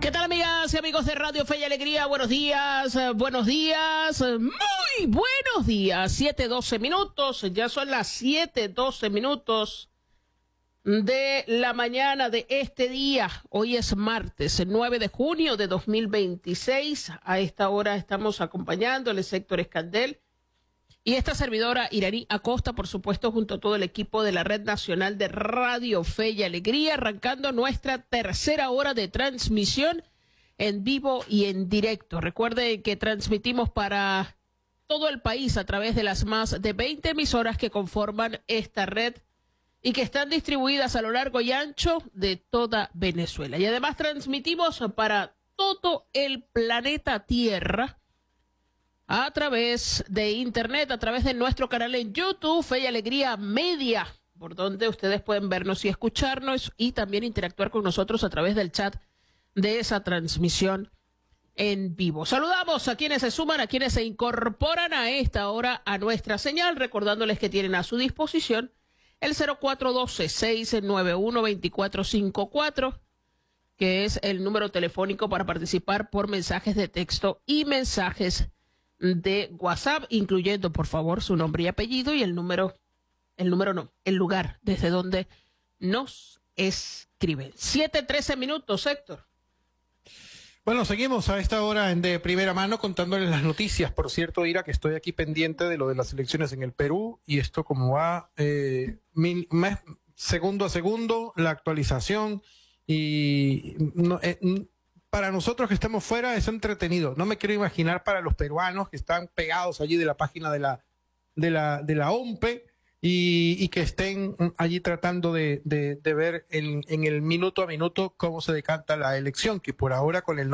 ¿Qué tal, amigas y amigos de Radio Fe y Alegría? Buenos días, muy buenos días. 7:12 minutos, ya son las 7:12 minutos de la mañana de este día. Hoy es martes, el 9 de junio de 2026. A esta hora estamos acompañándoles Héctor Escandel y esta servidora Iraní Acosta, por supuesto, junto a todo el equipo de la Red Nacional de Radio Fe y Alegría, arrancando nuestra tercera hora de transmisión en vivo y en directo. Recuerde que transmitimos para todo el país a través de las más de 20 emisoras que conforman esta red y que están distribuidas a lo largo y ancho de toda Venezuela. Y además transmitimos para todo el planeta Tierra a través de internet, a través de nuestro canal en YouTube, Fe y Alegría Media, por donde ustedes pueden vernos y escucharnos y también interactuar con nosotros a través del chat de esa transmisión en vivo. Saludamos a quienes se suman, a quienes se incorporan a esta hora a nuestra señal, recordándoles que tienen a su disposición el 0412-691-2454, que es el número telefónico para participar por mensajes de texto y mensajes de WhatsApp, incluyendo, por favor, su nombre y apellido y el lugar desde donde nos escriben. 7:13 minutos, Héctor. Bueno, seguimos a esta hora de primera mano contándoles las noticias. Por cierto, Ira, que estoy aquí pendiente de lo de las elecciones en el Perú y esto como va segundo a segundo, la actualización y para nosotros que estamos fuera es entretenido. No me quiero imaginar para los peruanos que están pegados allí de la página de la OMPE y que estén allí tratando de ver en el minuto a minuto cómo se decanta la elección, que por ahora con el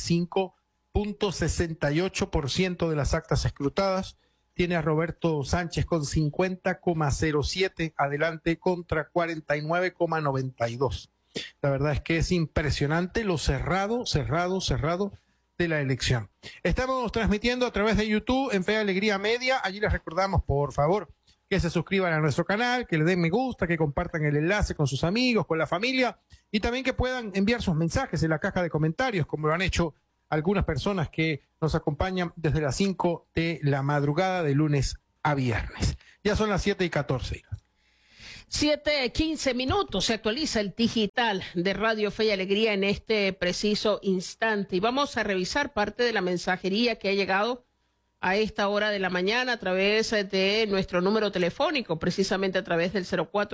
95.68% de las actas escrutadas tiene a Roberto Sánchez con 50,07 adelante contra 49,92. La verdad es que es impresionante lo cerrado de la elección. Estamos transmitiendo a través de YouTube en Fe y Alegría Media. Allí les recordamos, por favor, que se suscriban a nuestro canal, que le den me gusta, que compartan el enlace con sus amigos, con la familia, y también que puedan enviar sus mensajes en la caja de comentarios, como lo han hecho algunas personas que nos acompañan desde las 5 de la madrugada de lunes a viernes. Ya son las 7:14. 7:15 minutos, se actualiza el digital de Radio Fe y Alegría en este preciso instante. Y vamos a revisar parte de la mensajería que ha llegado a esta hora de la mañana a través de nuestro número telefónico, precisamente a través del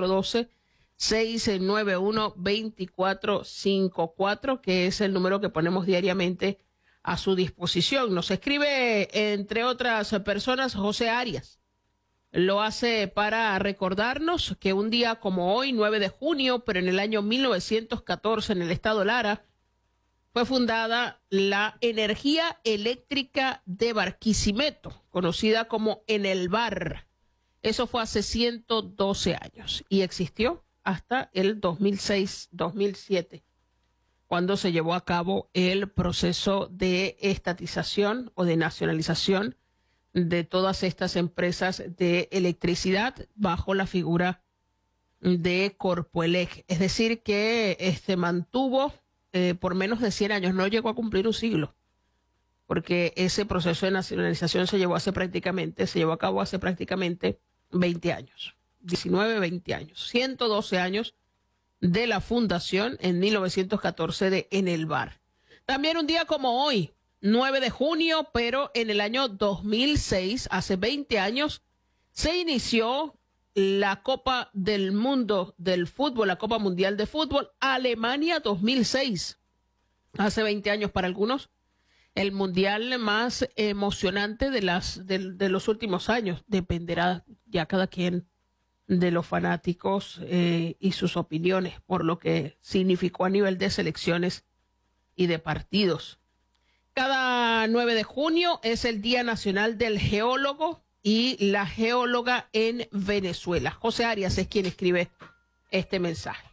0412-691-2454, que es el número que ponemos diariamente a su disposición. Nos escribe, entre otras personas, José Arias. Lo hace para recordarnos que un día como hoy, 9 de junio, pero en el año 1914, en el estado Lara, fue fundada la Energía Eléctrica de Barquisimeto, conocida como Enelvar. Eso fue hace 112 años y existió hasta el 2006-2007, cuando se llevó a cabo el proceso de estatización o de nacionalización de todas estas empresas de electricidad bajo la figura de Corpoelec. Es decir, que mantuvo por menos de 100 años, no llegó a cumplir un siglo, porque ese proceso de nacionalización se llevó a cabo hace prácticamente 20 años, 19, 20 años, 112 años de la fundación en 1914 de Enelvar. También un día como hoy, 9 de junio, pero en el año 2006, hace 20 años, se inició la Copa del Mundo del Fútbol, la Copa Mundial de Fútbol, Alemania 2006. Hace 20 años para algunos, el mundial más emocionante de los últimos años. Dependerá ya cada quien de los fanáticos y sus opiniones, por lo que significó a nivel de selecciones y de partidos. Cada 9 de junio es el Día Nacional del Geólogo y la geóloga en Venezuela. José Arias es quien escribe este mensaje.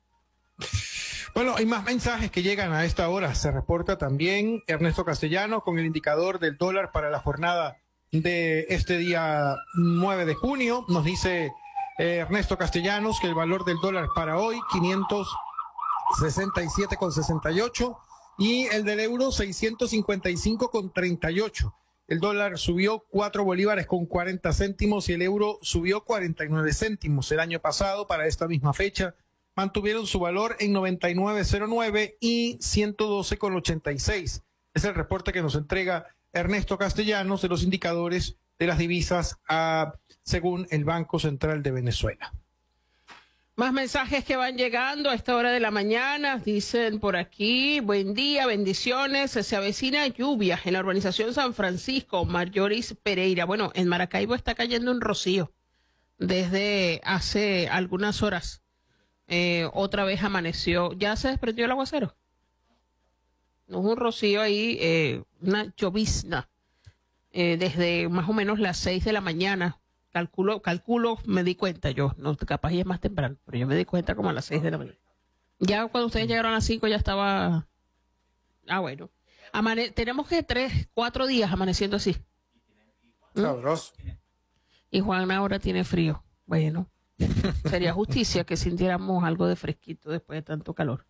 Bueno, hay más mensajes que llegan a esta hora. Se reporta también Ernesto Castellano con el indicador del dólar para la jornada de este día 9 de junio. Nos dice Ernesto Castellanos que el valor del dólar para hoy, 567,68. Y el del euro 655,38. El dólar subió 4 bolívares con 40 céntimos y el euro subió 49 céntimos. El año pasado, para esta misma fecha, mantuvieron su valor en 99,09 y 112,86. Es el reporte que nos entrega Ernesto Castellanos de los indicadores de las divisas según el Banco Central de Venezuela. Más mensajes que van llegando a esta hora de la mañana. Dicen por aquí, buen día, bendiciones. Se avecina lluvia en la urbanización San Francisco. Marjoris Pereira. Bueno, en Maracaibo está cayendo un rocío desde hace algunas horas. Otra vez amaneció. ¿Ya se desprendió el aguacero? No es un rocío ahí, una llovizna. Desde más o menos las 6 de la mañana. Calculo, me di cuenta yo, no, capaz ya es más temprano, pero yo me di cuenta como a las 6 de la mañana. Ya cuando ustedes llegaron a las 5 ya estaba, bueno. Tenemos que 3-4 días amaneciendo así. Sabroso. Y Juan ahora tiene frío. Bueno, sería justicia que sintiéramos algo de fresquito después de tanto calor.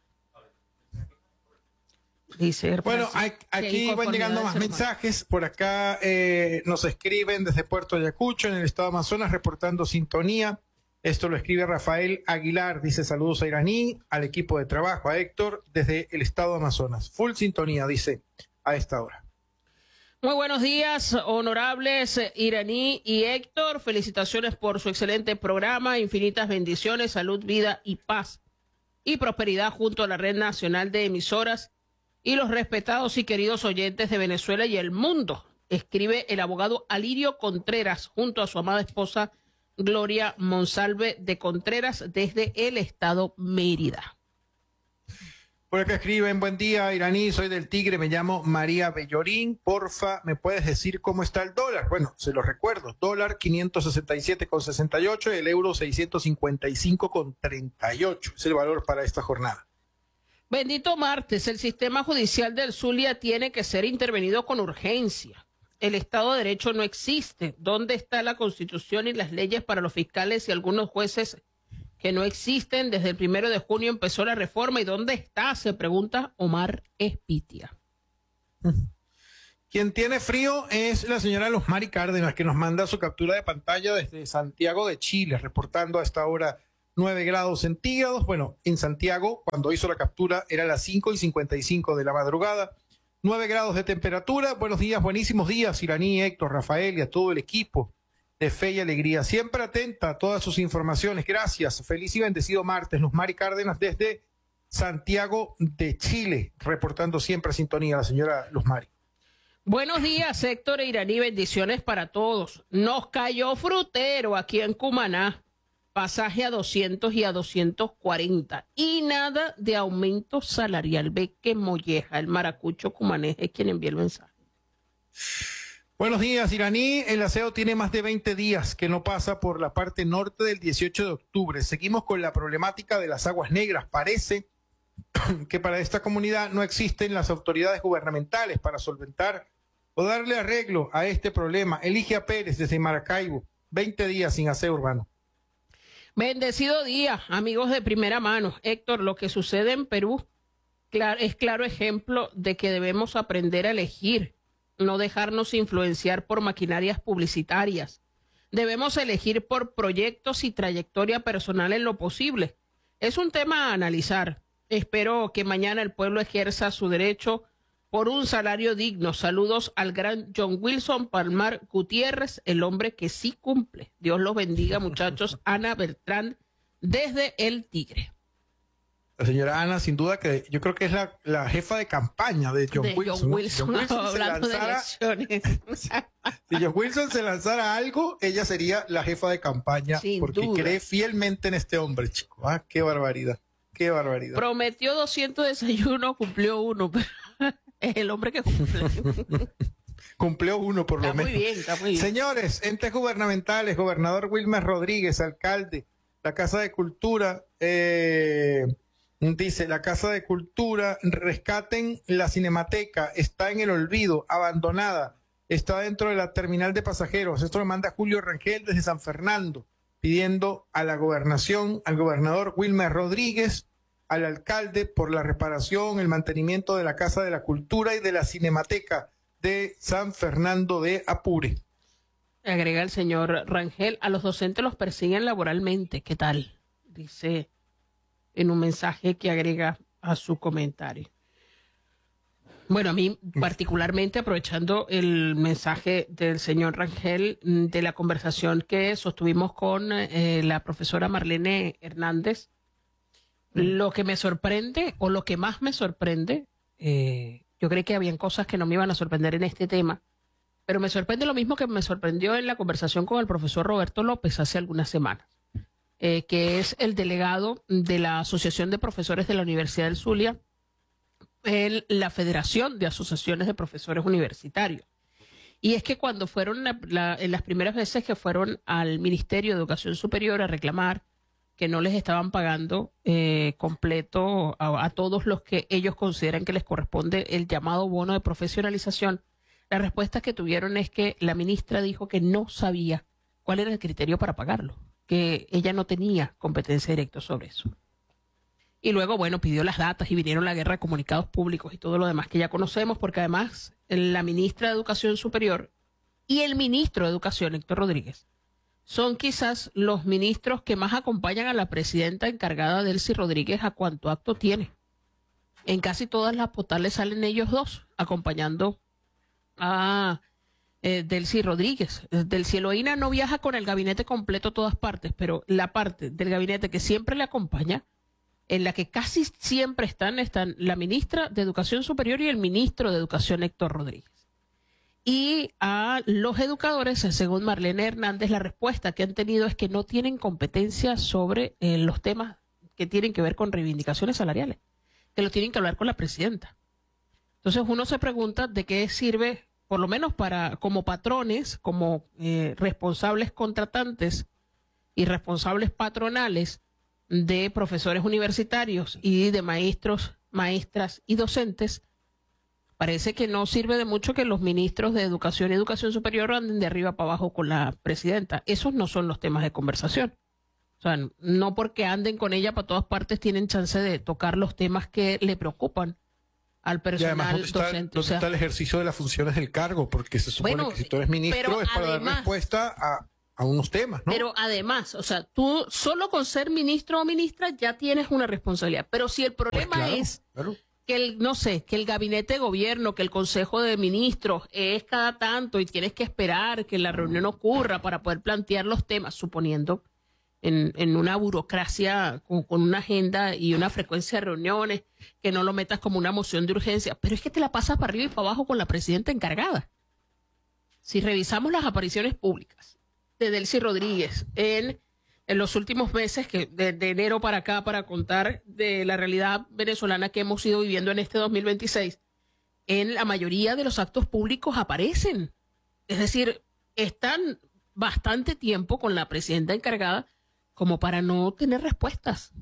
Dice, bueno, aquí van llegando más mensajes. Por acá nos escriben desde Puerto Ayacucho, en el estado de Amazonas, reportando sintonía. Esto lo escribe Rafael Aguilar. Dice saludos a Iraní, al equipo de trabajo, a Héctor, desde el estado de Amazonas. Full sintonía, dice, a esta hora. Muy buenos días, honorables Iraní y Héctor. Felicitaciones por su excelente programa. Infinitas bendiciones, salud, vida y paz y prosperidad junto a la Red Nacional de Emisoras y los respetados y queridos oyentes de Venezuela y el mundo, escribe el abogado Alirio Contreras junto a su amada esposa Gloria Monsalve de Contreras desde el estado Mérida. Por acá escriben, buen día Iraní, soy del Tigre, me llamo María Bellorín, porfa, ¿me puedes decir cómo está el dólar? Bueno, se lo recuerdo, dólar 567,68 y el euro 655,38, es el valor para esta jornada. Bendito martes, el sistema judicial del Zulia tiene que ser intervenido con urgencia. El Estado de Derecho no existe. ¿Dónde está la Constitución y las leyes para los fiscales y algunos jueces que no existen? Desde el 1 de junio empezó la reforma. ¿Y dónde está? Se pregunta Omar Espitia. Quien tiene frío es la señora Luzmari Cárdenas, que nos manda su captura de pantalla desde Santiago de Chile, reportando a esta hora 9 grados centígrados. Bueno, en Santiago, cuando hizo la captura, era las 5:55 de la madrugada. 9 grados de temperatura. Buenos días, buenísimos días, Iraní, Héctor, Rafael y a todo el equipo de Fe y Alegría. Siempre atenta a todas sus informaciones. Gracias. Feliz y bendecido martes. Luzmari Cárdenas desde Santiago de Chile, reportando siempre a sintonía la señora Luzmari. Buenos días, Héctor e Iraní. Bendiciones para todos. Nos cayó frutero aquí en Cumaná. Pasaje a 200 y a 240 y nada de aumento salarial. Ve que molleja el maracucho cumanés es quien envía el mensaje. Buenos días, Iraní. El aseo tiene más de 20 días que no pasa por la parte norte del 18 de octubre. Seguimos con la problemática de las aguas negras. Parece que para esta comunidad no existen las autoridades gubernamentales para solventar o darle arreglo a este problema. Eligia Pérez desde Maracaibo. 20 días sin aseo urbano. Bendecido día, amigos de primera mano. Héctor, lo que sucede en Perú es claro ejemplo de que debemos aprender a elegir, no dejarnos influenciar por maquinarias publicitarias. Debemos elegir por proyectos y trayectoria personal en lo posible. Es un tema a analizar. Espero que mañana el pueblo ejerza su derecho por un salario digno. Saludos al gran John Wilson Palmar Gutiérrez, el hombre que sí cumple. Dios los bendiga, muchachos. Ana Beltrán, desde el Tigre. La señora Ana, sin duda, que yo creo que es la jefa de campaña de John Wilson. John Wilson, ¿no? Hablando de elecciones. Si John Wilson se lanzara algo, ella sería la jefa de campaña, sin porque duda cree fielmente en este hombre, chico. Ah, qué barbaridad, qué barbaridad. Prometió 200 desayunos, cumplió uno. Es el hombre que cumple. Cumplió uno por lo menos. Está muy bien. Señores, entes gubernamentales, gobernador Wilmer Rodríguez, alcalde, la Casa de Cultura, dice, la Casa de Cultura, rescaten la Cinemateca, está en el olvido, abandonada, está dentro de la terminal de pasajeros. Esto lo manda Julio Rangel desde San Fernando, pidiendo a la gobernación, al gobernador Wilmer Rodríguez, al alcalde por la reparación, el mantenimiento de la Casa de la Cultura y de la Cinemateca de San Fernando de Apure. Agrega el señor Rangel, a los docentes los persiguen laboralmente. ¿Qué tal? Dice en un mensaje que agrega a su comentario. Bueno, a mí particularmente, aprovechando el mensaje del señor Rangel, de la conversación que sostuvimos con la profesora Marlene Hernández, lo que me sorprende, o lo que más me sorprende, yo creí que habían cosas que no me iban a sorprender en este tema, pero me sorprende lo mismo que me sorprendió en la conversación con el profesor Roberto López hace algunas semanas, que es el delegado de la Asociación de Profesores de la Universidad del Zulia, en la Federación de Asociaciones de Profesores Universitarios. Y es que cuando fueron en las primeras veces que fueron al Ministerio de Educación Superior a reclamar que no les estaban pagando completo a todos los que ellos consideran que les corresponde el llamado bono de profesionalización, la respuesta que tuvieron es que la ministra dijo que no sabía cuál era el criterio para pagarlo, que ella no tenía competencia directa sobre eso. Y luego, bueno, pidió las datas y vinieron la guerra de comunicados públicos y todo lo demás que ya conocemos, porque además la ministra de Educación Superior y el ministro de Educación, Héctor Rodríguez, son quizás los ministros que más acompañan a la presidenta encargada, Delcy Rodríguez, a cuanto acto tiene. En casi todas las postales salen ellos dos acompañando a Delcy Rodríguez. Delcy Eloína no viaja con el gabinete completo a todas partes, pero la parte del gabinete que siempre le acompaña, en la que casi siempre están la ministra de Educación Superior y el ministro de Educación, Héctor Rodríguez. Y a los educadores, según Marlene Hernández, la respuesta que han tenido es que no tienen competencia sobre los temas que tienen que ver con reivindicaciones salariales, que lo tienen que hablar con la presidenta. Entonces uno se pregunta de qué sirve, por lo menos como patrones, como responsables contratantes y responsables patronales de profesores universitarios y de maestros, maestras y docentes. Parece que no sirve de mucho que los ministros de Educación y Educación Superior anden de arriba para abajo con la presidenta. Esos no son los temas de conversación. O sea, no porque anden con ella para todas partes tienen chance de tocar los temas que le preocupan al personal docente. ¿Dónde está el ejercicio de las funciones del cargo? Porque se supone que si tú eres ministro es para dar respuesta a unos temas, ¿no? Pero además, o sea, tú solo con ser ministro o ministra ya tienes una responsabilidad. Pero si el problema es que que el gabinete de gobierno, que el consejo de ministros es cada tanto y tienes que esperar que la reunión ocurra para poder plantear los temas, suponiendo en una burocracia con una agenda y una frecuencia de reuniones, que no lo metas como una moción de urgencia, pero es que te la pasas para arriba y para abajo con la presidenta encargada. Si revisamos las apariciones públicas de Delcy Rodríguez en los últimos meses, que de enero para acá, para contar de la realidad venezolana que hemos ido viviendo en este 2026, en la mayoría de los actos públicos aparecen. Es decir, están bastante tiempo con la presidenta encargada como para no tener respuestas.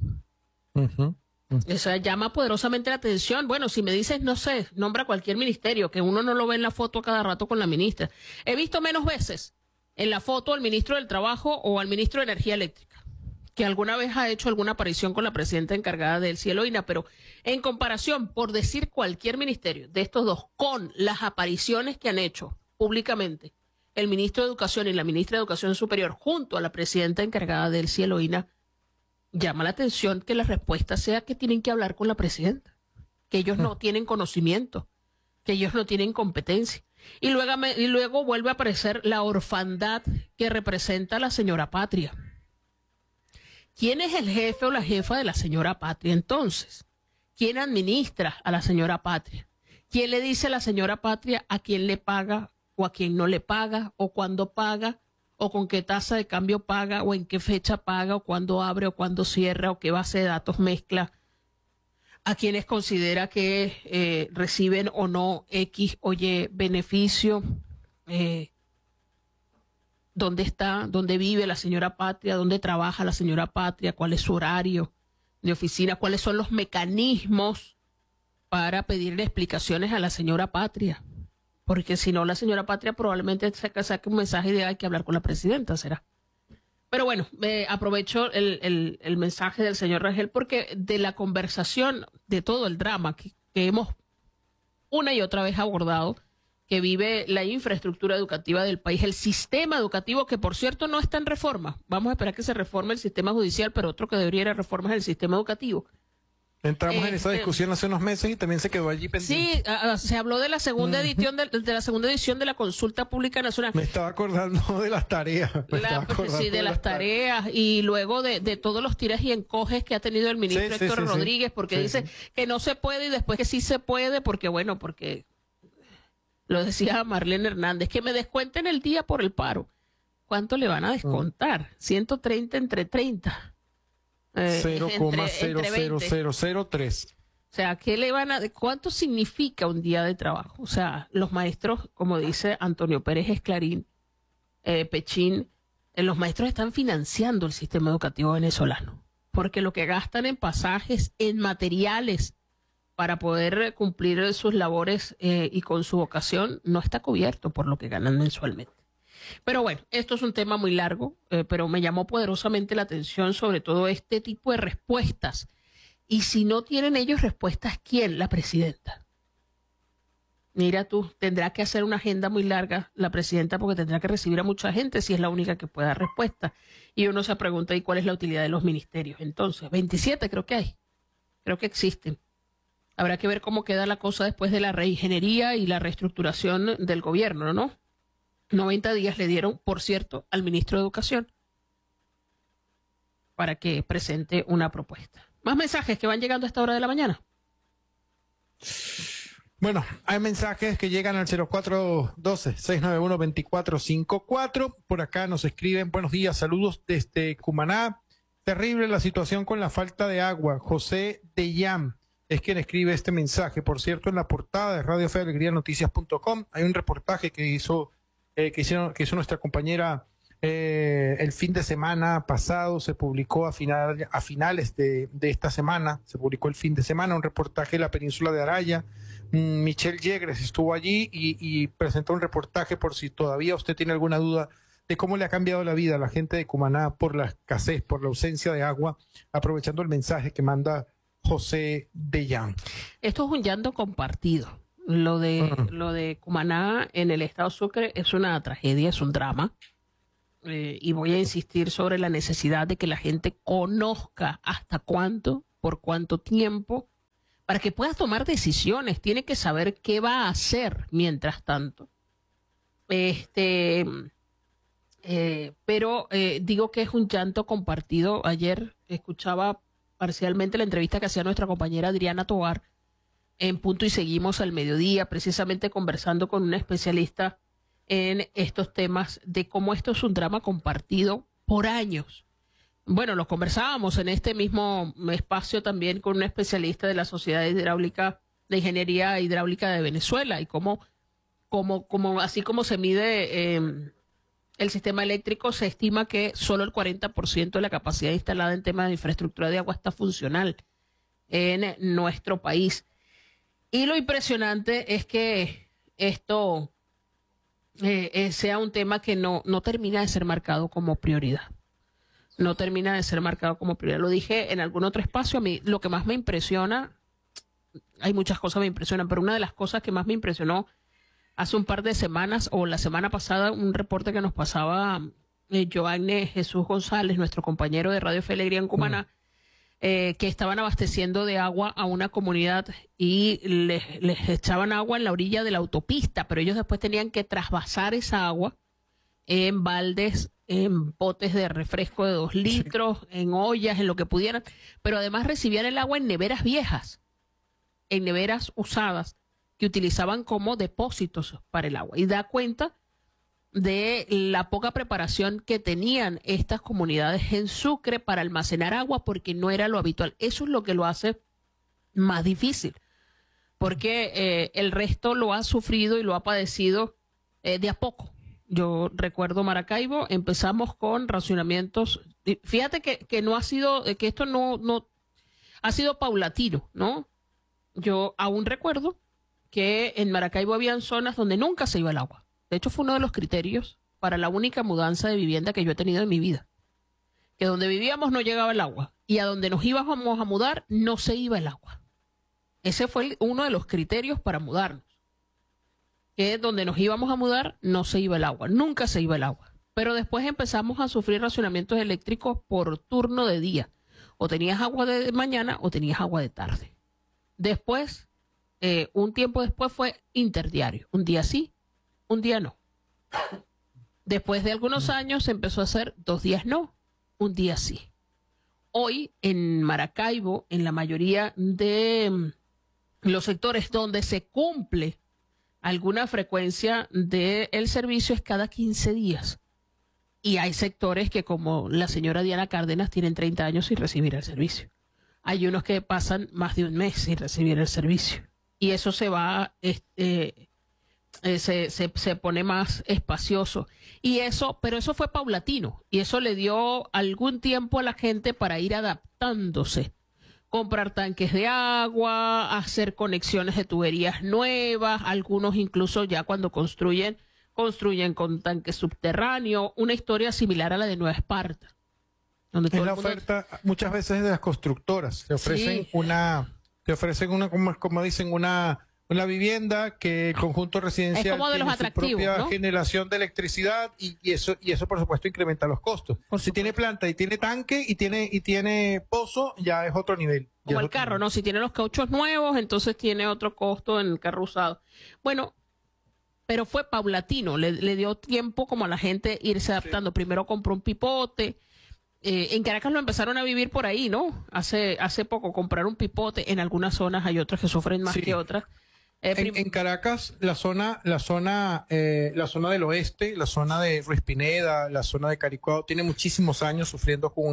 Eso llama poderosamente la atención. Bueno, si me dices, no sé, nombra cualquier ministerio, que uno no lo ve en la foto cada rato con la ministra. He visto menos veces en la foto al ministro del Trabajo o al ministro de Energía Eléctrica, que alguna vez ha hecho alguna aparición con la presidenta encargada del Eloína, pero en comparación, por decir cualquier ministerio de estos dos, con las apariciones que han hecho públicamente el ministro de Educación y la ministra de Educación Superior junto a la presidenta encargada del Eloína, llama la atención que la respuesta sea que tienen que hablar con la presidenta, que ellos no tienen conocimiento, que ellos no tienen competencia. Y luego vuelve a aparecer la orfandad que representa la señora Patria. ¿Quién es el jefe o la jefa de la señora Patria entonces? ¿Quién administra a la señora Patria? ¿Quién le dice a la señora Patria a quién le paga o a quién no le paga, o cuándo paga, o con qué tasa de cambio paga, o en qué fecha paga, o cuándo abre, o cuándo cierra, o qué base de datos mezcla? A quienes considera que reciben o no X o Y beneficio, dónde está, dónde vive la señora Patria, dónde trabaja la señora Patria, cuál es su horario de oficina, cuáles son los mecanismos para pedirle explicaciones a la señora Patria. Porque si no, la señora Patria probablemente saque un mensaje de hay que hablar con la presidenta, ¿será? Pero bueno, aprovecho el mensaje del señor Rangel porque de la conversación, de todo el drama que hemos una y otra vez abordado, que vive la infraestructura educativa del país, el sistema educativo, que por cierto no está en reforma. Vamos a esperar que se reforme el sistema judicial, pero otro que debería ir a reforma es el sistema educativo. Entramos en esa discusión hace unos meses y también se quedó allí pendiente. Sí, se habló de la segunda edición de la segunda edición de la Consulta Pública Nacional. Me estaba acordando de las tareas. Sí, de las tareas y luego de todos los tiras y encoges que ha tenido el ministro Héctor Rodríguez, porque dice que no se puede y después que sí se puede, porque lo decía Marlene Hernández, que me descuenten el día por el paro. ¿Cuánto le van a descontar? 130 entre 30. 0,00003. O sea, ¿qué le van a, cuánto significa un día de trabajo? O sea, los maestros, como dice Antonio Pérez Esclarín, Pechín, los maestros están financiando el sistema educativo venezolano, porque lo que gastan en pasajes, en materiales, para poder cumplir sus labores y con su vocación, no está cubierto por lo que ganan mensualmente. Pero bueno, esto es un tema muy largo, pero me llamó poderosamente la atención sobre todo este tipo de respuestas. Y si no tienen ellos respuestas, ¿quién? La presidenta. Mira tú, tendrá que hacer una agenda muy larga la presidenta porque tendrá que recibir a mucha gente si es la única que pueda dar respuesta. Y uno se pregunta, ¿y cuál es la utilidad de los ministerios? Entonces, 27 creo que hay, creo que existen. Habrá que ver cómo queda la cosa después de la reingeniería y la reestructuración del gobierno, ¿no? 90 días le dieron, por cierto, al ministro de Educación para que presente una propuesta. Más mensajes que van llegando a esta hora de la mañana. Bueno, hay mensajes que llegan al 0412-691-2454. Por acá nos escriben, buenos días, saludos desde Cumaná. Terrible la situación con la falta de agua. José Deyam es quien escribe este mensaje. Por cierto, en la portada de Radio Fe Alegría Noticias.com hay un reportaje que hizo nuestra compañera el fin de semana pasado. Se publicó a finales de esta semana, se publicó el fin de semana un reportaje de la península de Araya. Michelle Yegres estuvo allí y presentó un reportaje por si todavía usted tiene alguna duda de cómo le ha cambiado la vida a la gente de Cumaná por la escasez, por la ausencia de agua, aprovechando el mensaje que manda José Deyam. Esto es un llanto compartido. Lo de Cumaná en el estado Sucre es una tragedia, es un drama. Y voy a insistir sobre la necesidad de que la gente conozca hasta cuánto, por cuánto tiempo, para que pueda tomar decisiones. Tiene que saber qué va a hacer mientras tanto. Pero digo que es un llanto compartido. Ayer escuchaba parcialmente la entrevista que hacía nuestra compañera Adriana Tovar en Punto y Seguimos al mediodía, precisamente conversando con una especialista en estos temas de cómo esto es un drama compartido por años. Bueno, lo conversábamos en este mismo espacio también con una especialista de la Sociedad Hidráulica de Ingeniería Hidráulica de Venezuela y cómo así como se mide el sistema eléctrico, se estima que solo el 40% de la capacidad instalada en temas de infraestructura de agua está funcional en nuestro país. Y lo impresionante es que esto sea un tema que no termina de ser marcado como prioridad. No termina de ser marcado como prioridad. Lo dije en algún otro espacio. A mí lo que más me impresiona, hay muchas cosas que me impresionan, pero una de las cosas que más me impresionó hace un par de semanas o la semana pasada, un reporte que nos pasaba Joanne Jesús González, nuestro compañero de Radio Fe Alegría en Cumaná, que estaban abasteciendo de agua a una comunidad y les echaban agua en la orilla de la autopista, pero ellos después tenían que trasvasar esa agua en baldes, en botes de refresco de 2 litros, en ollas, en lo que pudieran, pero además recibían el agua en neveras viejas, en neveras usadas, que utilizaban como depósitos para el agua. Y da cuenta de la poca preparación que tenían estas comunidades en Sucre para almacenar agua, porque no era lo habitual. Eso es lo que lo hace más difícil, porque el resto lo ha sufrido y lo ha padecido de a poco. Yo recuerdo Maracaibo, empezamos con racionamientos. Fíjate que no ha sido, que esto no ha sido paulatino, ¿no? Yo aún recuerdo que en Maracaibo habían zonas donde nunca se iba el agua. De hecho, fue uno de los criterios para la única mudanza de vivienda que yo he tenido en mi vida. que donde vivíamos no llegaba el agua y a donde nos íbamos a mudar no se iba el agua. Ese fue uno de los criterios para mudarnos, que donde nos íbamos a mudar no se iba el agua, nunca se iba el agua. Pero después empezamos a sufrir racionamientos eléctricos por turno de día. O tenías agua de mañana o tenías agua de tarde. Después, un tiempo después fue interdiario, un día sí, un día no. Después de algunos años se empezó a hacer 2 días no, un día sí. Hoy en Maracaibo, en la mayoría de los sectores donde se cumple alguna frecuencia del servicio es cada 15 días. Y hay sectores que, como la señora Diana Cárdenas, tienen 30 años sin recibir el servicio. Hay unos que pasan más de un mes sin recibir el servicio. Y eso se va... se pone más espacioso pero eso fue paulatino y eso le dio algún tiempo a la gente para ir adaptándose, comprar tanques de agua, hacer conexiones de tuberías nuevas, algunos incluso ya cuando construyen con tanques subterráneos, una historia similar a la de Nueva Esparta, donde es la oferta muchas veces de las constructoras, te ofrecen sí. Como dicen, una vivienda que el conjunto residencial es como de tiene los su propia ¿no? generación de electricidad y eso por supuesto incrementa los costos. Si tiene planta y tiene tanque y tiene pozo, ya es otro nivel. Como el carro, ¿no? Si tiene los cauchos nuevos, entonces tiene otro costo en el carro usado. Bueno, pero fue paulatino, le dio tiempo como a la gente irse adaptando. Sí. Primero compró un pipote. En Caracas lo empezaron a vivir por ahí, ¿no? Hace poco comprar un pipote. En algunas zonas hay otras que sufren más que otras. En Caracas, la zona del oeste, la zona de Ruiz Pineda, la zona de Caricuao, tiene muchísimos años sufriendo con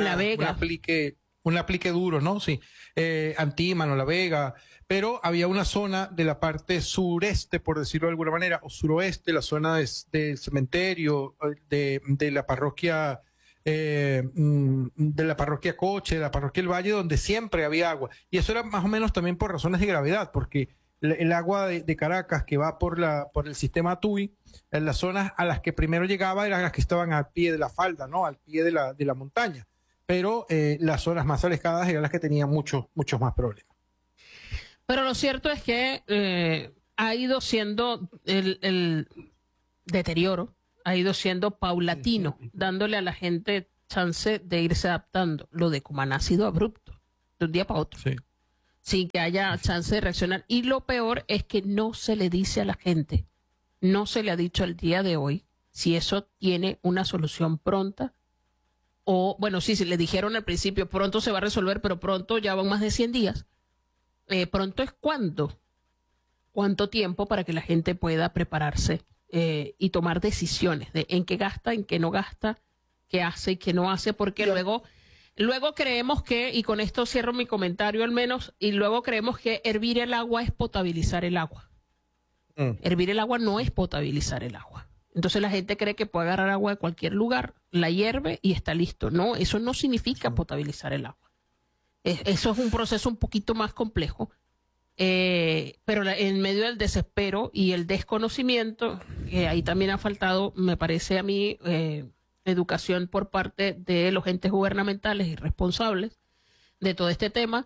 un aplique duro, ¿no? Sí. Antímano, La Vega, pero había una zona de la parte sureste, por decirlo de alguna manera, o suroeste, la zona del cementerio, de la parroquia Coche, de la parroquia El Valle, donde siempre había agua. Y eso era más o menos también por razones de gravedad, porque el agua de Caracas que va por el sistema TUI, en las zonas a las que primero llegaba eran las que estaban al pie de la falda, ¿no? Al pie de la montaña. Pero las zonas más alejadas eran las que tenían muchos más problemas. Pero lo cierto es que ha ido siendo el deterioro, ha ido siendo paulatino, dándole a la gente chance de irse adaptando. Lo de Cumaná ha sido abrupto, de un día para otro. Sí. Sin que haya chance de reaccionar. Y lo peor es que no se le dice a la gente, no se le ha dicho al día de hoy si eso tiene una solución pronta o, bueno, sí, le dijeron al principio, pronto se va a resolver, pero pronto ya van más de 100 días. Pronto es cuánto tiempo para que la gente pueda prepararse y tomar decisiones de en qué gasta, en qué no gasta, qué hace y qué no hace, porque Luego creemos que, y con esto cierro mi comentario al menos, y luego creemos que hervir el agua es potabilizar el agua. Hervir el agua no es potabilizar el agua. Entonces la gente cree que puede agarrar agua de cualquier lugar, la hierve y está listo. No, eso no significa potabilizar el agua. Eso es un proceso un poquito más complejo. Pero en medio del desespero y el desconocimiento, ahí también ha faltado, me parece a mí, educación por parte de los entes gubernamentales y responsables de todo este tema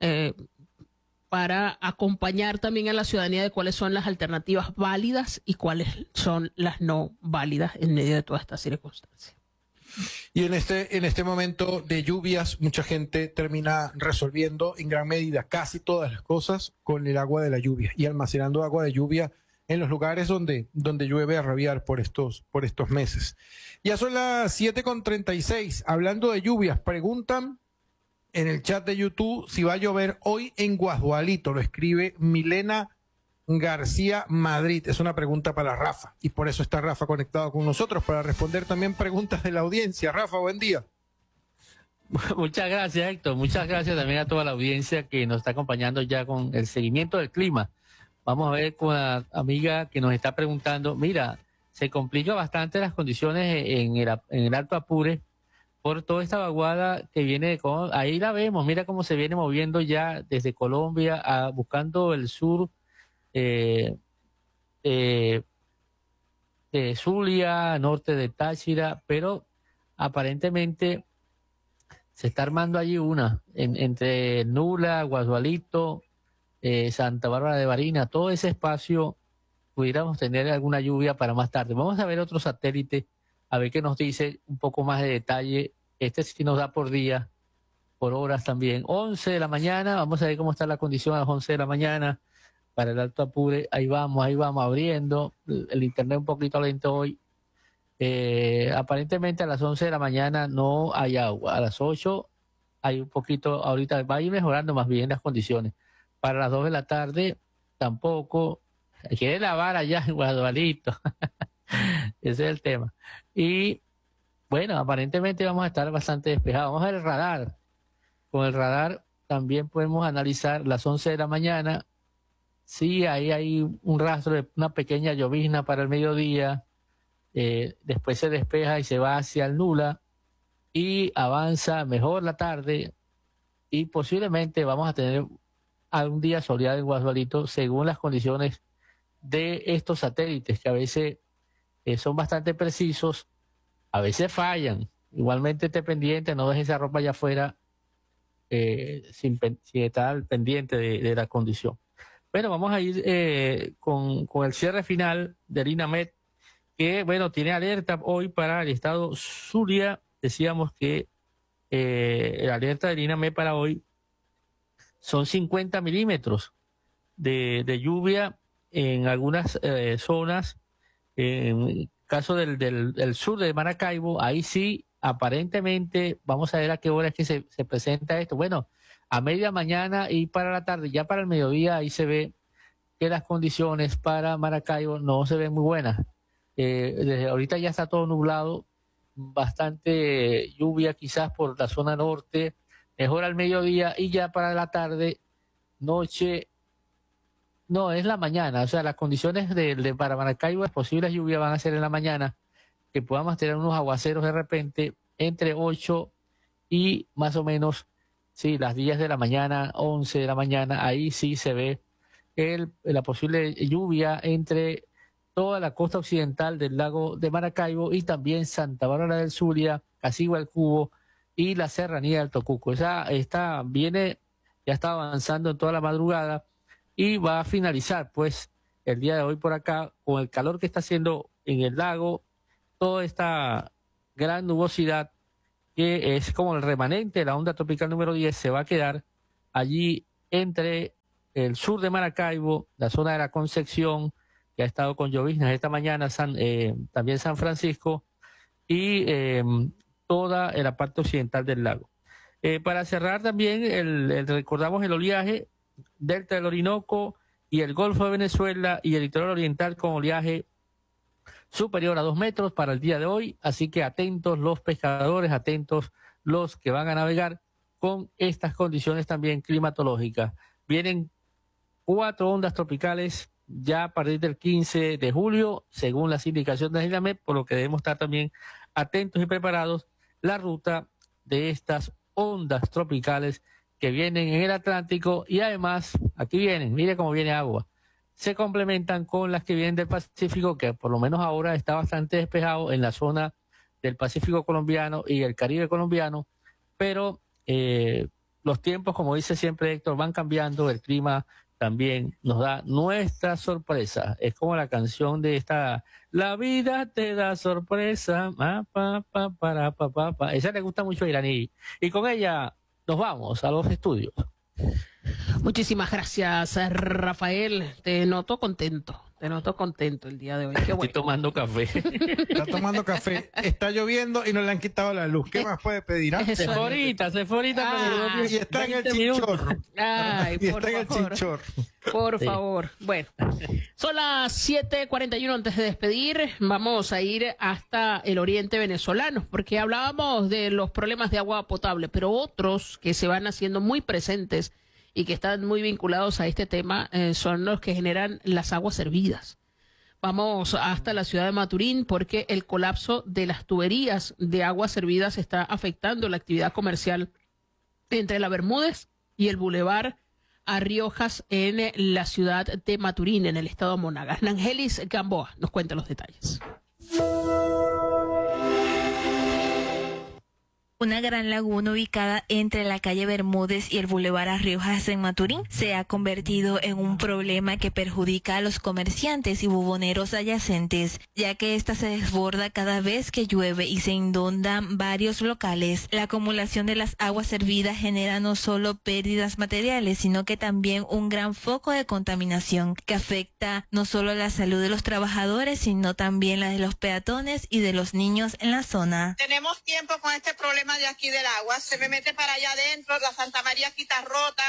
para acompañar también a la ciudadanía de cuáles son las alternativas válidas y cuáles son las no válidas en medio de toda esta circunstancia. Y en este momento de lluvias, mucha gente termina resolviendo en gran medida casi todas las cosas con el agua de la lluvia y almacenando agua de lluvia en los lugares donde llueve a rabiar por estos meses. Ya son las 7:36. Hablando de lluvias, preguntan en el chat de YouTube si va a llover hoy en Guasdualito. Lo escribe Milena García Madrid. Es una pregunta para Rafa y por eso está Rafa conectado con nosotros para responder también preguntas de la audiencia. Rafa, buen día. Muchas gracias, Héctor. Muchas gracias también a toda la audiencia que nos está acompañando ya con el seguimiento del clima. Vamos a ver con la amiga que nos está preguntando, mira, se complica bastante las condiciones en el Alto Apure por toda esta vaguada que viene, ahí la vemos, mira cómo se viene moviendo ya desde Colombia buscando el sur de Zulia, norte de Táchira, pero aparentemente Se está armando allí una, entre Nula, Guasualito, Santa Bárbara de Barinas, todo ese espacio pudiéramos tener alguna lluvia para más tarde. Vamos a ver otro satélite, a ver qué nos dice un poco más de detalle. Este sí nos da por día, por horas también. 11 de la mañana, vamos a ver cómo está la condición a las 11 de la mañana para el Alto Apure. Ahí vamos abriendo. El internet un poquito lento hoy. Aparentemente a las 11 de la mañana no hay agua. A las 8 hay un poquito, ahorita va a ir mejorando más bien las condiciones. Para las 2 de la tarde tampoco. Quiere lavar allá en Guadualito. Ese es el tema. Y bueno, aparentemente vamos a estar bastante despejados. Vamos a ver el radar. Con el radar también podemos analizar las 11 de la mañana. Sí, ahí hay un rastro de una pequeña llovizna para el mediodía. Después se despeja y se va hacia el Nula y avanza mejor la tarde y posiblemente vamos a tener algún día soleado en Guasualito según las condiciones de estos satélites que a veces son bastante precisos, a veces fallan. Igualmente esté pendiente, no deje esa ropa allá afuera sin estar pendiente de la condición. Bueno, vamos a ir con el cierre final del INAMED, que, bueno, tiene alerta hoy para el estado Zulia. Decíamos que la alerta del INAMED para hoy son 50 milímetros de lluvia en algunas zonas. En el caso del sur de Maracaibo, ahí sí, aparentemente, vamos a ver a qué hora es que se presenta esto. Bueno, a media mañana y para la tarde, ya para el mediodía, ahí se ve que las condiciones para Maracaibo no se ven muy buenas. Desde ahorita ya está todo nublado, bastante lluvia quizás por la zona norte, mejor al mediodía y ya para la tarde, noche, no, es la mañana, o sea, las condiciones para Maracaibo, las posibles lluvias van a ser en la mañana, que podamos tener unos aguaceros de repente entre 8 y más o menos, sí, las 10 de la mañana, 11 de la mañana, ahí sí se ve la posible lluvia entre toda la costa occidental del lago de Maracaibo y también Santa Bárbara del Zulia, Casigua el Cubo y la serranía del Tocuco. Ya está avanzando en toda la madrugada y va a finalizar pues el día de hoy por acá con el calor que está haciendo en el lago, toda esta gran nubosidad que es como el remanente de la onda tropical número 10 se va a quedar allí entre el sur de Maracaibo, la zona de la Concepción, que ha estado con lloviznas esta mañana, también San Francisco y toda la parte occidental del lago. Para cerrar también, recordamos el oleaje, Delta del Orinoco y el Golfo de Venezuela y el litoral oriental con oleaje superior a 2 metros para el día de hoy, así que atentos los pescadores, atentos los que van a navegar con estas condiciones también climatológicas. Vienen 4 ondas tropicales ya a partir del 15 de julio, según las indicaciones de INAMED, por lo que debemos estar también atentos y preparados la ruta de estas ondas tropicales que vienen en el Atlántico y además, aquí vienen, mire cómo viene agua, se complementan con las que vienen del Pacífico, que por lo menos ahora está bastante despejado en la zona del Pacífico colombiano y el Caribe colombiano, pero los tiempos, como dice siempre Héctor, van cambiando, el clima también nos da nuestra sorpresa. Es como la canción de esta, la vida te da sorpresa, esa le gusta mucho a Iraní. Y con ella nos vamos a los estudios. Muchísimas gracias, Rafael. Te noto contento el día de hoy. Qué bueno. Estoy tomando café. Está tomando café. Está lloviendo y no le han quitado la luz. ¿Qué más puede pedir? Seforita. Y está en el chinchorro. Ay, y por está en el favor. chinchorro. Por favor. Bueno, son las 7:41. Antes de despedir, vamos a ir hasta el oriente venezolano, porque hablábamos de los problemas de agua potable, pero otros que se van haciendo muy presentes y que están muy vinculados a este tema son los que generan las aguas servidas. Vamos hasta la ciudad de Maturín porque el colapso de las tuberías de aguas servidas está afectando la actividad comercial entre la Bermúdez y el Boulevard a Riojas en la ciudad de Maturín, en el estado de Monagas. Nangelis Gamboa nos cuenta los detalles. Una gran laguna ubicada entre la calle Bermúdez y el Boulevard Las Riojas en Maturín se ha convertido en un problema que perjudica a los comerciantes y buboneros adyacentes, ya que esta se desborda cada vez que llueve y se inundan varios locales. La acumulación de las aguas servidas genera no solo pérdidas materiales, sino que también un gran foco de contaminación que afecta no solo la salud de los trabajadores, sino también la de los peatones y de los niños en la zona. Tenemos tiempo con este problema de aquí del agua, se me mete para allá adentro, la Santa María aquí está rota,